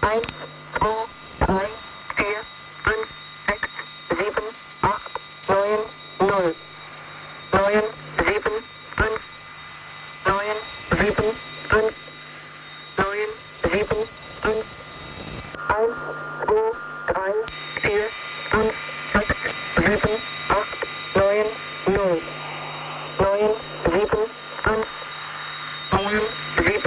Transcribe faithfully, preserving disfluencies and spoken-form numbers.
eins, zwei, drei, vier, fünf, sechs, sieben, acht, neun, null. neun, sieben, fünf, neun, sieben, fünf, neun, sieben, fünf, eins, zwei, drei, vier, fünf, sechs, sieben, acht, neun, null. neun, sieben, fünf, neun, sieben,